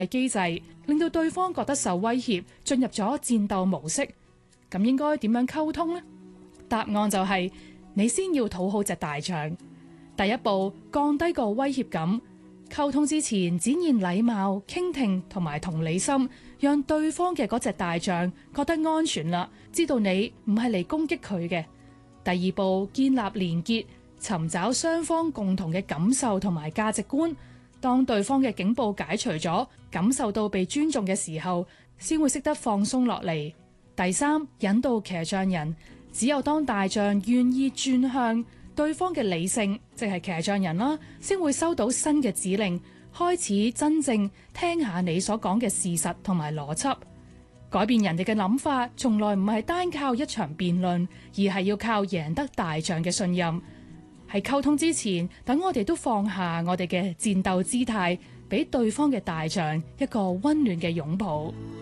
機制，令到對方覺得受威脅，進入咗戰鬥模式。咁應該點樣溝通呢？答案就係你先要討好隻大象。第一步，降低個威脅感。溝通之前，展現禮貌、傾聽同埋同理心，讓對方嘅嗰隻大象覺得安全啦，知道你唔係嚟攻擊佢嘅。第二步，建立連結，尋找雙方共同嘅感受同埋價值觀。當對方嘅警報解除咗，感受到被尊重嘅時候，先會識得放鬆落嚟。第三，引導騎象人，只有當大象願意轉向對方嘅理性，即係騎象人啦，先會收到新嘅指令，開始真正聽下你所講嘅事實同埋邏輯。改變人哋嘅諗法，從來唔係單靠一場辯論，而係要靠贏得大象嘅信任。喺溝通之前，等我哋都放下我哋嘅戰鬥姿態，俾對方嘅大象一個溫暖嘅擁抱。